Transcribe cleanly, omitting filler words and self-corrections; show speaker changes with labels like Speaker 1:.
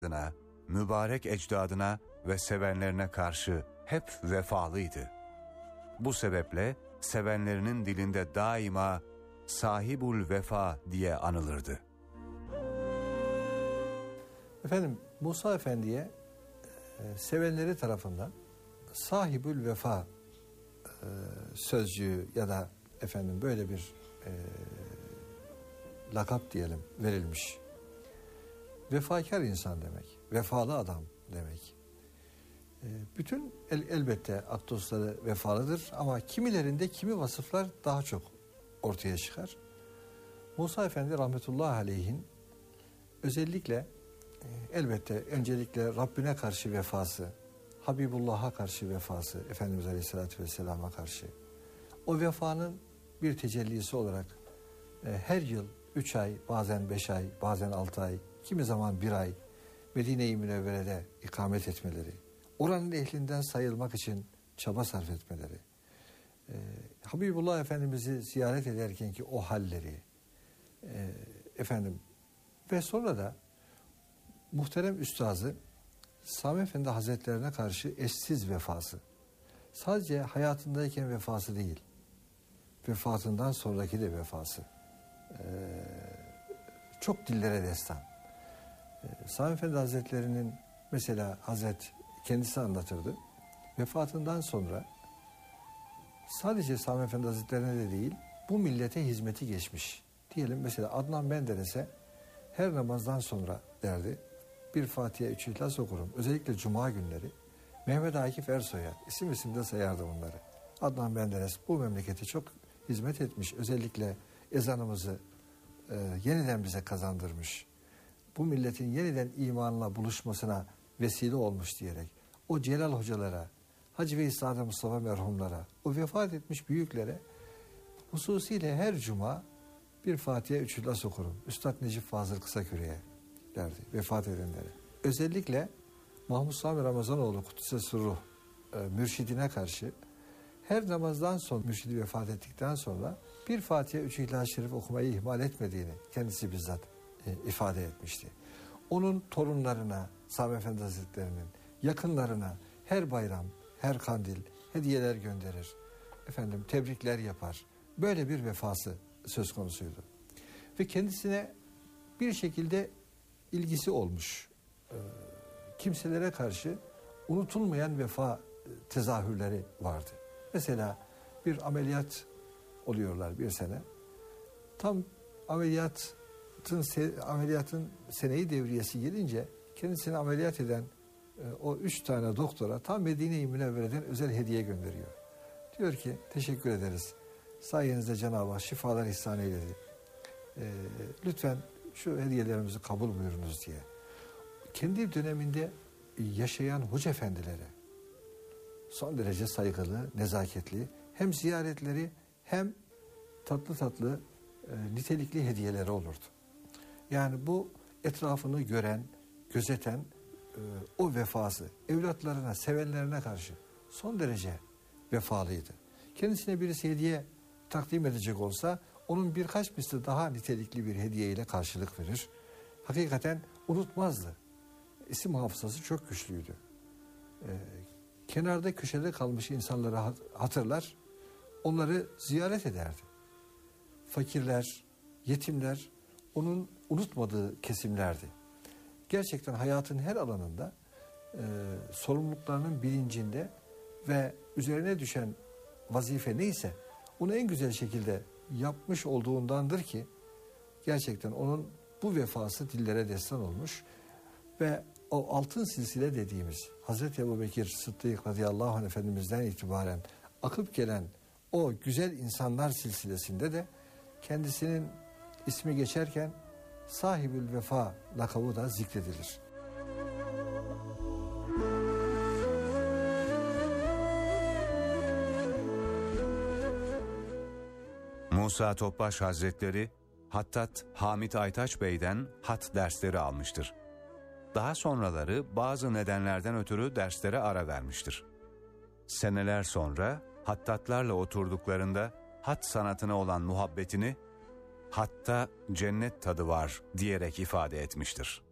Speaker 1: ecdadına, mübarek ecdadına ve sevenlerine karşı hep vefalıydı. Bu sebeple sevenlerinin dilinde daima sahibul vefa diye anılırdı.
Speaker 2: Efendim Musa Efendi'ye sevenleri tarafından sahibül vefa sözcüğü ya da efendim böyle bir lakap diyelim verilmiş. Vefakar insan demek, vefalı adam demek. Bütün elbette Aktosları vefalıdır ama kimilerinde kimi vasıflar daha çok ortaya çıkar. Musa Efendi rahmetullahi aleyhin özellikle elbette öncelikle Rabbine karşı vefası, Habibullah'a karşı vefası, Efendimiz Aleyhisselatü Vesselam'a karşı. O vefanın bir tecellisi olarak her yıl 3 ay, bazen 5 ay, bazen 6 ay, kimi zaman 1 ay Medine-i Münevvere'de ikamet etmeleri, oranın ehlinden sayılmak için çaba sarf etmeleri, Habibullah Efendimiz'i ziyaret ederkenki o halleri, efendim ve sonra da muhterem üstazı Sami Efendi Hazretlerine karşı eşsiz vefası. Sadece hayatındayken vefası değil, vefatından sonraki de vefası. Çok dillere destan. Sami Efendi Hazretleri'nin mesela Hazret kendisi anlatırdı. Vefatından sonra sadece Sami Efendi Hazretlerine de değil, bu millete hizmeti geçmiş. Diyelim mesela Adnan Menderes'e her namazdan sonra derdi, bir Fatiha, 3 İhlas okurum. Özellikle Cuma günleri. Mehmet Akif Ersoy'a isim de sayardı bunları. Adnan Menderes bu memlekete çok hizmet etmiş. Özellikle ezanımızı yeniden bize kazandırmış. Bu milletin yeniden imanla buluşmasına vesile olmuş diyerek o Celal hocalara, Hacı Veys Sade Mustafa merhumlara, o vefat etmiş büyüklere hususiyle her cuma bir Fatiha, 3 İhlas okurum. Üstad Necip Fazıl Kısaküre'ye derdi vefat edenlere. Özellikle Mahmud Sami Ramazanoğlu Kuddise Ruh mürşidine karşı her namazdan sonra, mürşidi vefat ettikten sonra bir Fatiha, 3 İhlas-ı Şerif okumayı ihmal etmediğini kendisi bizzat ifade etmişti. Onun torunlarına, Sami Efendi Hazretleri'nin yakınlarına her bayram, her kandil hediyeler gönderir. Efendim tebrikler yapar. Böyle bir vefası söz konusuydu. Ve kendisine bir şekilde ilgisi olmuş. Kimselere karşı unutulmayan vefa tezahürleri vardı. Mesela bir ameliyat oluyorlar bir sene. Tam ameliyatın seneyi devriyesi gelince kendisini ameliyat eden o 3 tane doktora tam Medine-i Münevvere'den özel hediye gönderiyor. Diyor ki teşekkür ederiz. Sayenizde Cenab-ı Hak şifalar ihsan eyledi. Lütfen şu hediyelerimizi kabul buyurunuz diye. Kendi döneminde yaşayan hoca efendilere son derece saygılı, nezaketli hem ziyaretleri hem tatlı nitelikli hediyeleri olurdu. Yani bu etrafını gören, gözeten o vefası evlatlarına, sevenlerine karşı son derece vefalıydı. Kendisine birisi hediye takdim edecek olsa onun birkaç misli daha nitelikli bir hediye ile karşılık verir. Hakikaten unutmazdı. İsim hafızası çok güçlüydü. Kenarda köşede kalmış insanları hatırlar, onları ziyaret ederdi. Fakirler, yetimler onun unutmadığı kesimlerdi. Gerçekten hayatın her alanında sorumluluklarının bilincinde ve üzerine düşen vazife neyse onu en güzel şekilde yapmış olduğundandır ki gerçekten onun bu vefası dillere destan olmuş ve o altın silsile dediğimiz Hazreti Ebubekir Sıddık radıyallahu anh Efendimiz'den itibaren akıp gelen o güzel insanlar silsilesinde de kendisinin ismi geçerken sahibül vefa lakabı da zikredilir.
Speaker 1: Musa Topbaş Hazretleri, Hattat Hamit Aytaç Bey'den hat dersleri almıştır. Daha sonraları bazı nedenlerden ötürü derslere ara vermiştir. Seneler sonra hattatlarla oturduklarında hat sanatına olan muhabbetini, hatta cennet tadı var diyerek ifade etmiştir.